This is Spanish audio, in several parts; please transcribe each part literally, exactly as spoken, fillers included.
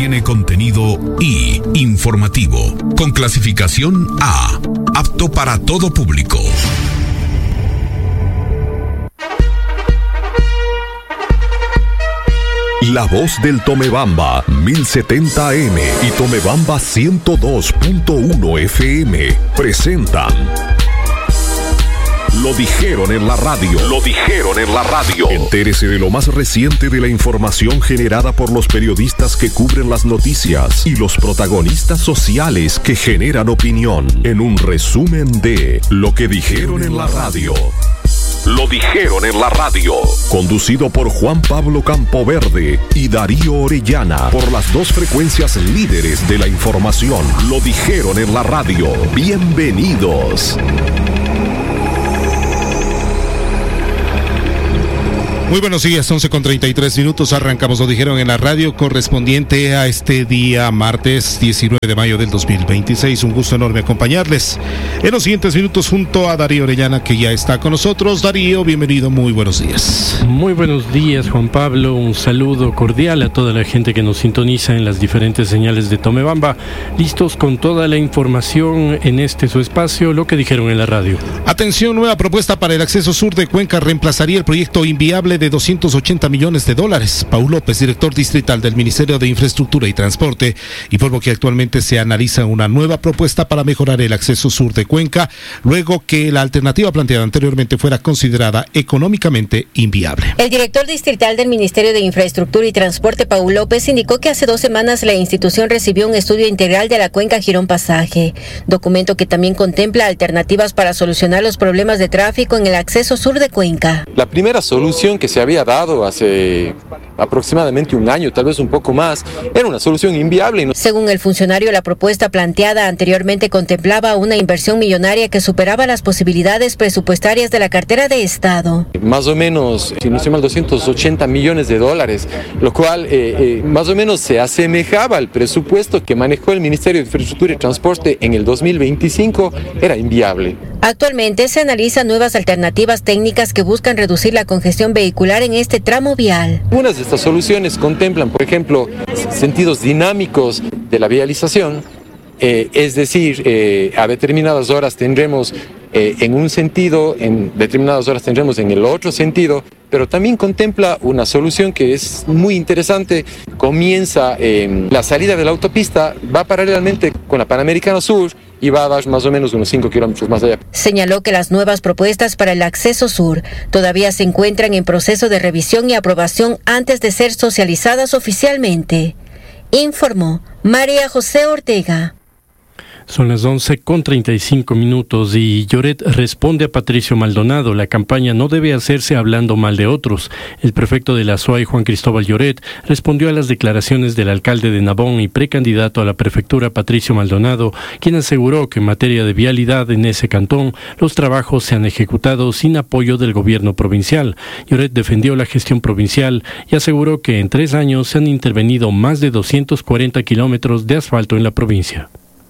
contiene contenido I, informativo, con clasificación A, apto para todo público. La voz del Tomebamba mil setenta A M y Tomebamba ciento dos punto uno F M presentan Lo dijeron en la radio. Lo dijeron en la radio. Entérese de lo más reciente de la información generada por los periodistas que cubren las noticias y los protagonistas sociales que generan opinión en un resumen de Lo que dijeron en la radio. Lo dijeron en la radio. Conducido por Juan Pablo Campoverde y Darío Orellana por las dos frecuencias líderes de la información. Lo dijeron en la radio. Bienvenidos. Muy buenos días, once con treinta y tres minutos, arrancamos Lo dijeron en la radio correspondiente a este día martes diecinueve de mayo del dos mil veintiséis. Un gusto enorme acompañarles en los siguientes minutos junto a Darío Orellana, que ya está con nosotros. Darío, bienvenido, muy buenos días. Muy buenos días, Juan Pablo, un saludo cordial a toda la gente que nos sintoniza en las diferentes señales de Tomebamba, listos con toda la información en este su espacio, Lo que dijeron en la radio. Atención, nueva propuesta para el acceso sur de Cuenca reemplazaría el proyecto inviable de doscientos ochenta millones de dólares. Paul López, director distrital del Ministerio de Infraestructura y Transporte, informó que actualmente se analiza una nueva propuesta para mejorar el acceso sur de Cuenca, luego que la alternativa planteada anteriormente fuera considerada económicamente inviable. El director distrital del Ministerio de Infraestructura y Transporte, Paul López, indicó que hace dos semanas la institución recibió un estudio integral de la cuenca Girón Pasaje, documento que también contempla alternativas para solucionar los problemas de tráfico en el acceso sur de Cuenca. La primera solución que se había dado hace aproximadamente un año, tal vez un poco más, era una solución inviable. Según el funcionario, la propuesta planteada anteriormente contemplaba una inversión millonaria que superaba las posibilidades presupuestarias de la cartera de Estado. Más o menos, si no estoy mal, doscientos ochenta millones de dólares, lo cual eh, eh, más o menos se asemejaba al presupuesto que manejó el Ministerio de Infraestructura y Transporte en el dos mil veinticinco, era inviable. Actualmente se analizan nuevas alternativas técnicas que buscan reducir la congestión vehicular en este tramo vial. Algunas de estas soluciones contemplan, por ejemplo, sentidos dinámicos de la vialización, eh, es decir, eh, a determinadas horas tendremos eh, en un sentido, en determinadas horas tendremos en el otro sentido, pero también contempla una solución que es muy interesante. Comienza en la salida de la autopista, va paralelamente con la Panamericana Sur y va a dar más o menos unos cinco kilómetros más allá. Señaló que las nuevas propuestas para el acceso sur todavía se encuentran en proceso de revisión y aprobación antes de ser socializadas oficialmente. Informó María José Ortega. Son las once con treinta y cinco minutos y Lloret responde a Patricio Maldonado. La campaña no debe hacerse hablando mal de otros. El prefecto de la S U A Y, Juan Cristóbal Lloret, respondió a las declaraciones del alcalde de Nabón y precandidato a la prefectura, Patricio Maldonado, quien aseguró que en materia de vialidad en ese cantón los trabajos se han ejecutado sin apoyo del gobierno provincial. Lloret defendió la gestión provincial y aseguró que en tres años se han intervenido más de doscientos cuarenta kilómetros de asfalto en la provincia.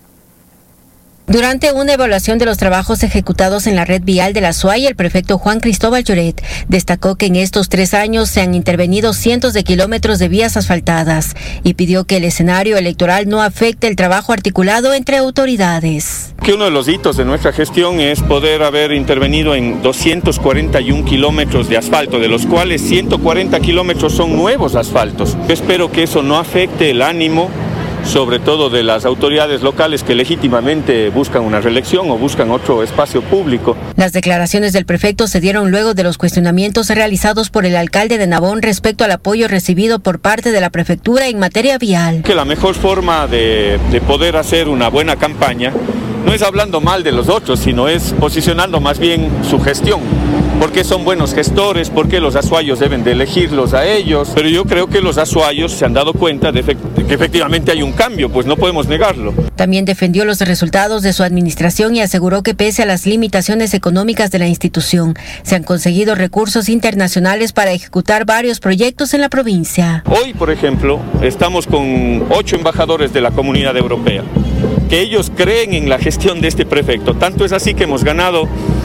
Durante una evaluación de los trabajos ejecutados en la red vial de la S U A Y, el prefecto Juan Cristóbal Lloret destacó que en estos tres años se han intervenido cientos de kilómetros de vías asfaltadas y pidió que el escenario electoral no afecte el trabajo articulado entre autoridades. Que uno de los hitos de nuestra gestión es poder haber intervenido en doscientos cuarenta y un kilómetros de asfalto, de los cuales ciento cuarenta kilómetros son nuevos asfaltos. Yo espero que eso no afecte el ánimo, sobre todo de las autoridades locales que legítimamente buscan una reelección o buscan otro espacio público. Las declaraciones del prefecto se dieron luego de los cuestionamientos realizados por el alcalde de Nabón respecto al apoyo recibido por parte de la prefectura en materia vial. Que la mejor forma de, de poder hacer una buena campaña no es hablando mal de los otros, sino es posicionando más bien su gestión. Porque son buenos gestores, porque los azuayos deben de elegirlos a ellos, pero yo creo que los azuayos se han dado cuenta de, efect- de que efectivamente hay un cambio, pues no podemos negarlo. También defendió los resultados de su administración y aseguró que pese a las limitaciones económicas de la institución, se han conseguido recursos internacionales para ejecutar varios proyectos en la provincia. Hoy, por ejemplo, estamos con ocho embajadores de la Comunidad Europea, que ellos creen en la gestión de este prefecto. Tanto es así que hemos ganado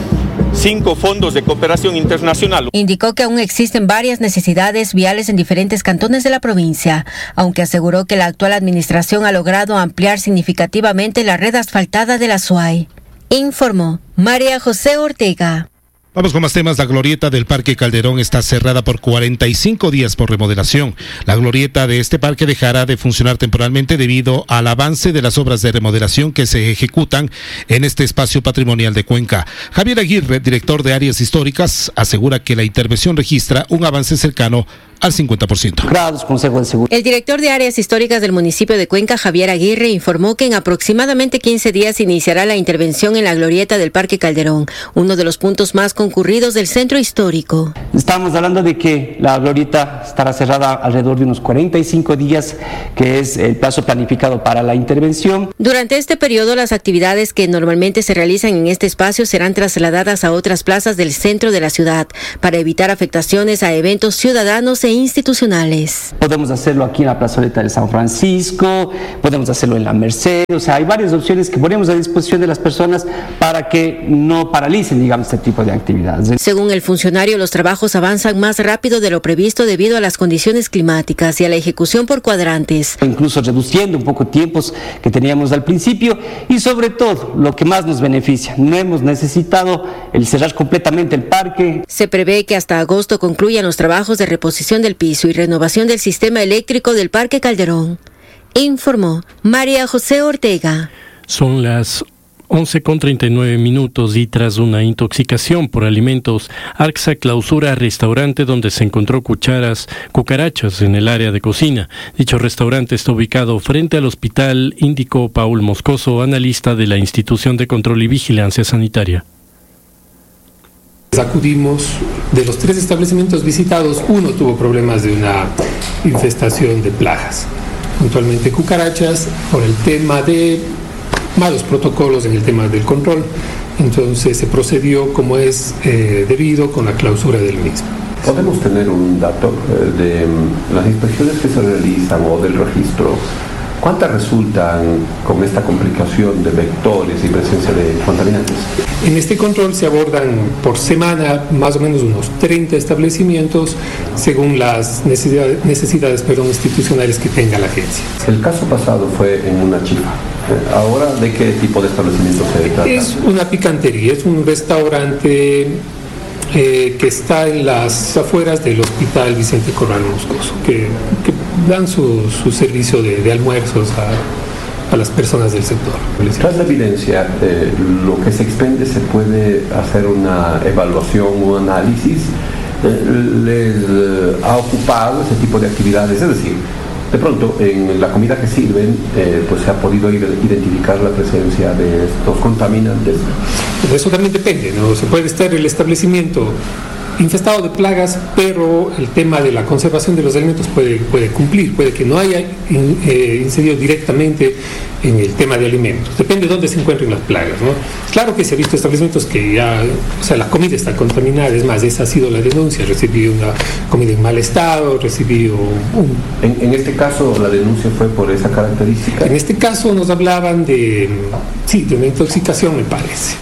cinco fondos de cooperación internacional. Indicó que aún existen varias necesidades viales en diferentes cantones de la provincia, aunque aseguró que la actual administración ha logrado ampliar significativamente la red asfaltada de la SUAY. Informó María José Ortega. Vamos con más temas. La glorieta del Parque Calderón está cerrada por cuarenta y cinco días por remodelación. La glorieta de este parque dejará de funcionar temporalmente debido al avance de las obras de remodelación que se ejecutan en este espacio patrimonial de Cuenca. Javier Aguirre, director de áreas históricas, asegura que la intervención registra un avance cercano al cincuenta por ciento. El director de áreas históricas del municipio de Cuenca, Javier Aguirre, informó que en aproximadamente quince días iniciará la intervención en la glorieta del Parque Calderón, uno de los puntos más concurridos del centro histórico. Estamos hablando de que la glorieta estará cerrada alrededor de unos cuarenta y cinco días, que es el plazo planificado para la intervención. Durante este periodo, las actividades que normalmente se realizan en este espacio serán trasladadas a otras plazas del centro de la ciudad para evitar afectaciones a eventos ciudadanos e institucionales. Podemos hacerlo aquí en la plazoleta de San Francisco, podemos hacerlo en la Merced, o sea, hay varias opciones que ponemos a disposición de las personas para que no paralicen, digamos, este tipo de actividades. Según el funcionario, los trabajos avanzan más rápido de lo previsto debido a las condiciones climáticas y a la ejecución por cuadrantes. Incluso reduciendo un poco tiempos que teníamos al principio y sobre todo, lo que más nos beneficia, no hemos necesitado el cerrar completamente el parque. Se prevé que hasta agosto concluyan los trabajos de reposición del piso y renovación del sistema eléctrico del Parque Calderón. Informó María José Ortega. Son las once con treinta y nueve minutos y tras una intoxicación por alimentos, ARCSA clausura restaurante donde se encontró cucharas, cucarachas en el área de cocina. Dicho restaurante está ubicado frente al hospital, indicó Paul Moscoso, analista de la Institución de Control y Vigilancia Sanitaria. Acudimos, de los tres establecimientos visitados, uno tuvo problemas de una infestación de plagas, puntualmente cucarachas, por el tema de malos protocolos en el tema del control. Entonces se procedió como es eh, debido con la clausura del mismo. ¿Podemos tener un dato eh, de las inspecciones que se realizan o del registro? ¿Cuántas resultan con esta complicación de vectores y presencia de contaminantes? En este control se abordan por semana más o menos unos treinta establecimientos según las necesidades, necesidades perdón, institucionales que tenga la agencia. El caso pasado fue en una chifa. ¿Ahora de qué tipo de establecimiento se trata? Es una picantería, es un restaurante eh, que está en las afueras del Hospital Vicente Corral Moscoso, que, que dan su, su servicio de, de almuerzos a, a las personas del sector. Tras la evidencia, eh, lo que se expende, se puede hacer una evaluación, un análisis. Eh, ¿Les eh, ha ocupado ese tipo de actividades? Es decir, de pronto en la comida que sirven eh, pues se ha podido identificar la presencia de estos contaminantes. Eso también depende, ¿no? Se puede estar el establecimiento infestado de plagas, pero el tema de la conservación de los alimentos puede, puede cumplir, puede que no haya in, eh, incidido directamente en el tema de alimentos. Depende de dónde se encuentren las plagas, ¿no? Claro que se ha visto establecimientos que ya, o sea, la comida está contaminada, es más, esa ha sido la denuncia, recibí una comida en mal estado, recibí un... En, en este caso, la denuncia fue por esa característica. En este caso nos hablaban de, sí, de una intoxicación, me parece.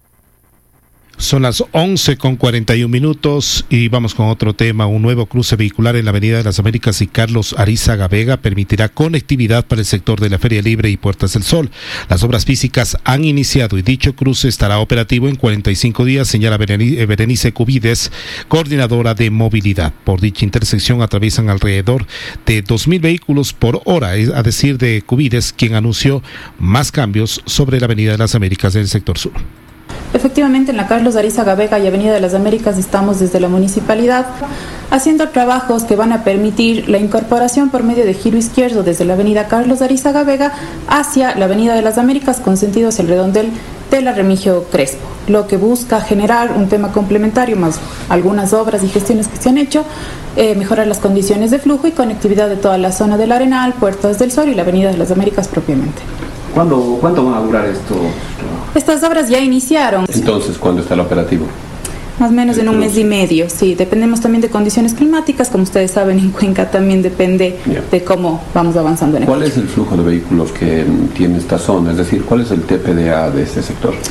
Son las once con cuarenta y un minutos y vamos con otro tema. Un nuevo cruce vehicular en la Avenida de las Américas y Carlos Arizaga Vega permitirá conectividad para el sector de la Feria Libre y Puertas del Sol. Las obras físicas han iniciado y dicho cruce estará operativo en cuarenta y cinco días, señala Berenice Cubides, coordinadora de movilidad. Por dicha intersección atraviesan alrededor de dos mil vehículos por hora, a decir de Cubides, quien anunció más cambios sobre la Avenida de las Américas del sector sur. Efectivamente, en la Carlos Arizaga Vega y Avenida de las Américas estamos desde la municipalidad haciendo trabajos que van a permitir la incorporación por medio de giro izquierdo desde la Avenida Carlos Arizaga Vega hacia la Avenida de las Américas con sentido hacia el redondel de la Remigio Crespo, lo que busca generar un tema complementario más algunas obras y gestiones que se han hecho, eh, mejorar las condiciones de flujo y conectividad de toda la zona del Arenal, Puertas del Sol y la Avenida de las Américas propiamente. ¿Cuándo, ¿Cuánto va a durar esto? Estas obras ya iniciaron. Entonces, ¿cuándo está el operativo? Más o menos en un mes y medio, sí. Dependemos también de condiciones climáticas. Como ustedes saben, en Cuenca también depende yeah. de cómo vamos avanzando en el ¿Cuál es el flujo de vehículos que tiene esta zona? Es decir, ¿cuál es el T P D A de este sector?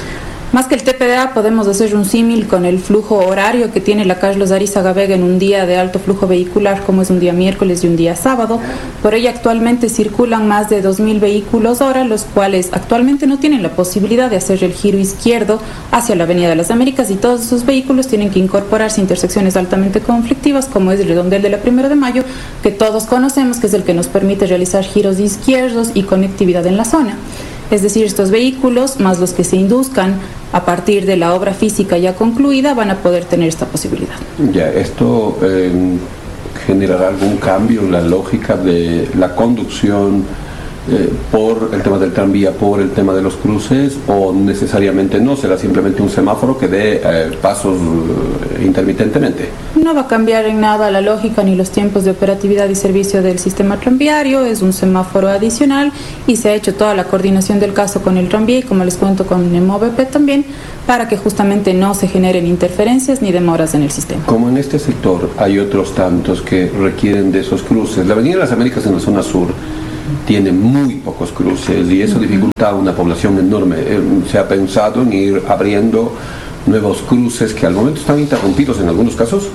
Más que el T P D A, podemos hacer un símil con el flujo horario que tiene la Carlos Arizaga Vega en un día de alto flujo vehicular, como es un día miércoles y un día sábado. Por ello, actualmente circulan más de dos mil vehículos hora, los cuales actualmente no tienen la posibilidad de hacer el giro izquierdo hacia la Avenida de las Américas, y todos esos vehículos tienen que incorporarse a intersecciones altamente conflictivas, como es el redondel de la Primero de Mayo, que todos conocemos, que es el que nos permite realizar giros izquierdos y conectividad en la zona. Es decir, estos vehículos, más los que se induzcan a partir de la obra física ya concluida, van a poder tener esta posibilidad. Ya, esto eh, generará algún cambio en la lógica de la conducción eh, por el tema del tranvía, por el tema de los cruces, o necesariamente no, será simplemente un semáforo que dé eh, pasos eh, intermitentemente. No va a cambiar en nada la lógica ni los tiempos de operatividad y servicio del sistema tranviario, es un semáforo adicional y se ha hecho toda la coordinación del caso con el tranvía y, como les cuento, con el MOVEP también, para que justamente no se generen interferencias ni demoras en el sistema. Como en este sector hay otros tantos que requieren de esos cruces, la Avenida de las Américas en la zona sur tiene muy pocos cruces y eso dificulta a una población enorme. Se ha pensado en ir abriendo nuevos cruces que al momento están interrumpidos en algunos casos.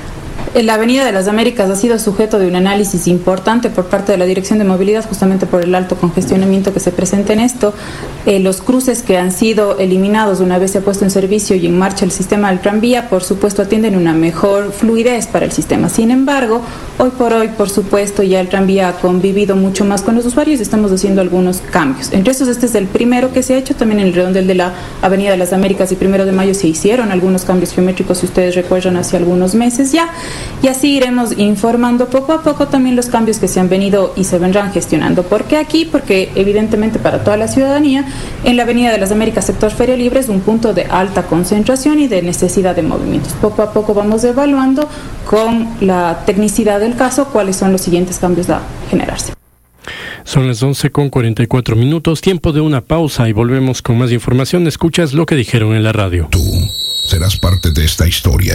La Avenida de las Américas ha sido sujeto de un análisis importante por parte de la Dirección de Movilidad, justamente por el alto congestionamiento que se presenta en esto. Eh, los cruces que han sido eliminados una vez se ha puesto en servicio y en marcha el sistema del tranvía, por supuesto, atienden una mejor fluidez para el sistema. Sin embargo, hoy por hoy, por supuesto, ya el tranvía ha convivido mucho más con los usuarios y estamos haciendo algunos cambios. Entre esos, este es el primero que se ha hecho. También en el redondel de la Avenida de las Américas y Primero de Mayo se hicieron algunos cambios geométricos, si ustedes recuerdan, hace algunos meses ya. Y así iremos informando poco a poco también los cambios que se han venido y se vendrán gestionando. ¿Por qué aquí? Porque evidentemente para toda la ciudadanía, en la Avenida de las Américas, sector Feria Libre, es un punto de alta concentración y de necesidad de movimientos. Poco a poco vamos evaluando con la tecnicidad del caso cuáles son los siguientes cambios a generarse. Son las once con cuarenta y cuatro minutos, tiempo de una pausa y volvemos con más información. Escuchas lo que dijeron en la radio. Tú serás parte de esta historia.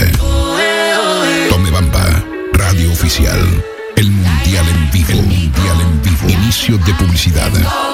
Tomebamba, radio oficial. El Mundial en vivo. El Mundial en vivo. Inicio de publicidad.